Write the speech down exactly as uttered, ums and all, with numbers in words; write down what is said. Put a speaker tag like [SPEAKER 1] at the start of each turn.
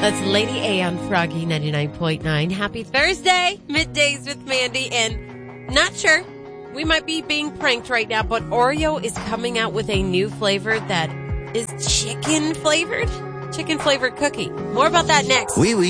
[SPEAKER 1] That's Lady A on Froggy ninety-nine point nine. Happy Thursday, middays with Mandy. And not sure, we might be being pranked right now, but Oreo is coming out with a new flavor that is chicken flavored. Chicken flavored cookie. More about that next.
[SPEAKER 2] Oui, oui.